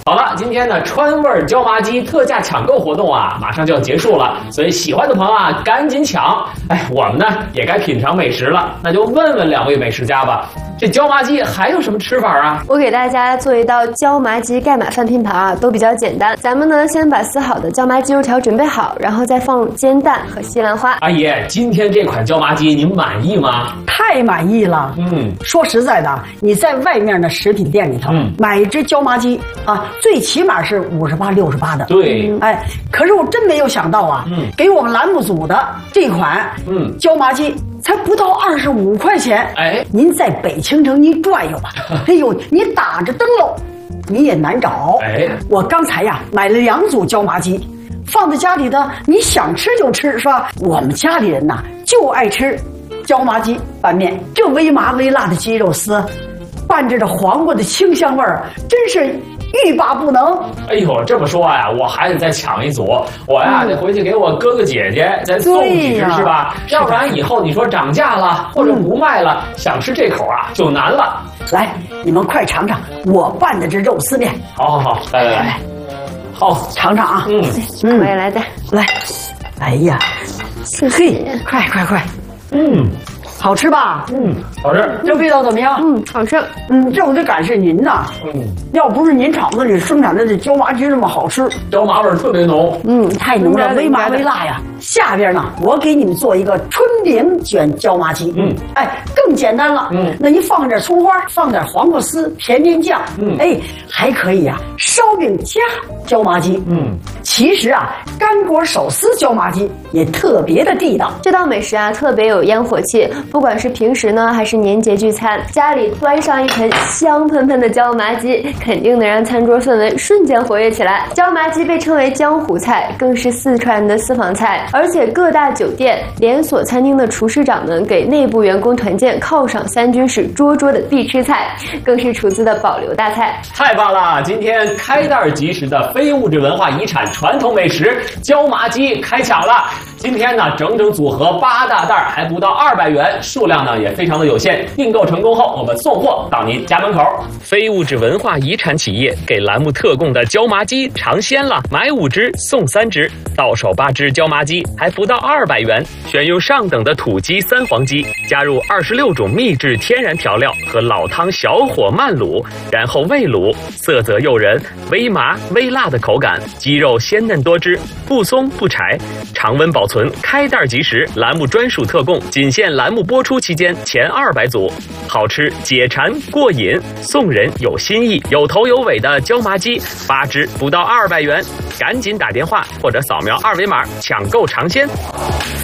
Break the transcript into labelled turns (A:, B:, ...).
A: 好了，今天呢川味椒麻鸡特价抢购活动啊，马上就要结束了，所以喜欢的朋友啊，赶紧抢！哎，我们呢也该品尝美食了，那就问问两位美食家吧，这椒麻鸡还有什么吃法啊？
B: 我给大家做一道椒麻鸡盖码饭拼盘啊，都比较简单。咱们呢先把撕好的椒麻鸡肉条准备好，然后再放入煎蛋和西兰花。
A: 阿姨，今天这款椒麻鸡您满意吗？
C: 太满意了。说实在的，你在外面的食品店里头买一只椒麻鸡啊，最起码是58、68的。
A: 对，
C: 哎，可是我真没有想到啊，给我们栏目组的这款椒麻鸡才不到25块钱。
A: 哎，
C: 您在北青城您转悠吧，哎呦，你打着灯笼你也难找。
A: 哎，
C: 我刚才呀买了2组椒麻鸡，放在家里的，你想吃就吃，是吧？我们家里人呐就爱吃椒麻鸡拌面，这微麻微辣的鸡肉丝，伴着这黄瓜的清香味儿，真是欲罢不能。
A: 哎呦，这么说呀，我还得再抢一组，我呀得回去给我哥哥姐姐再送几只，是吧？要不然以后你说涨价了或者不卖了，想吃这口啊就难了。
C: 来，你们快尝尝我拌的这肉丝面。
A: 好，来，好，
C: 尝尝啊。
B: 我也来的，
C: 来，哎呀，嘿，快，好吃吧？
A: 好吃。
C: 这味道怎么样？
B: 好吃。
C: 这我得感谢您呐。要不是您厂子里生产的这椒麻鸡这么好吃，
A: 椒麻味特别浓。
C: 太浓了，微麻微辣呀。下边呢，我给你们做一个春饼卷椒麻鸡。更简单了。那你放点葱花，放点黄瓜丝、甜面酱。还可以啊，烧饼加椒麻鸡。其实啊，干果手撕椒麻鸡也特别的地道。
B: 这道美食啊，特别有烟火气。不管是平时呢，还是年节聚餐，家里端上一盆香喷喷的椒麻鸡，肯定能让餐桌氛围瞬间活跃起来。椒麻鸡被称为江湖菜，更是四川人的私房菜，而且各大酒店、连锁餐厅的厨师长们给内部员工团建犒赏3军是桌桌的必吃菜，更是厨子的保留大菜。
A: 太棒了！今天开袋即食的非物质文化遗产传统美食椒麻鸡开抢了。今天呢，整整组合8大袋，还不到200元，数量呢也非常的有限。订购成功后，我们送货到您家门口。非物质文化遗产企业给栏目特供的椒麻鸡尝鲜了，买5只送3只，到手8只椒麻鸡还不到200元。选用上等的土鸡3黄鸡，加入26种秘制天然调料和老汤小火慢卤，然后味卤，色泽诱人，微麻微辣的口感，鸡肉鲜嫩多汁，不松不柴，常温保存，开袋即食。栏目专属特供，仅限栏目播出期间前200组，好吃解馋过瘾，送人有新意，有头有尾的椒麻鸡8只不到200元，赶紧打电话或者扫描2维码抢购尝鲜。